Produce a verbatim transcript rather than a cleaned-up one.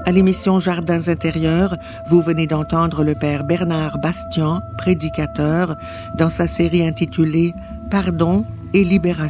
À l'émission Jardins intérieurs, vous venez d'entendre le père Bernard Bastian, prédicateur, dans sa série intitulée « Pardon et libération ».